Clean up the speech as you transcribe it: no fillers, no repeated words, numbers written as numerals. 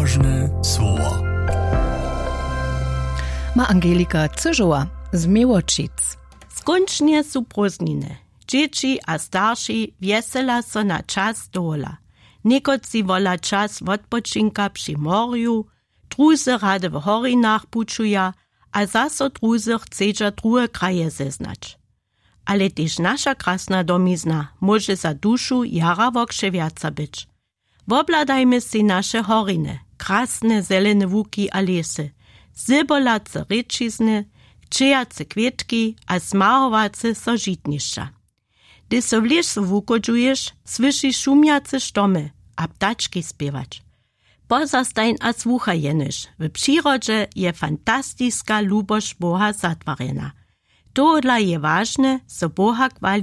Odważne słowa. Ma Angelika Cyżoła z Miłočic. Skończnie są prózdniny. Dzieci a starsi wiesela so na czas dola. Niekoci wola czas odpoczynka przy morju, druzy rady w horinach puczuja, a zaso druzy chcedza drugie kraje zeznać. Ale też nasza krasna domizna może za duszu jara wokrzewjaca być. Wobladajmy si nasze horiny, krasne zelene łuki a lesy, zybolace ryčizny, kczyjace kwietki a smarowace sożitniszcza. Gdy so w lesu wukodżujesz, słyszysz szumiace sztomy, a ptaczki śpiewać. Pozastań a słuchaj jenisz. W przyrodzie je fantastyska lubość Boha zatwarena. To dla je ważne, so Boha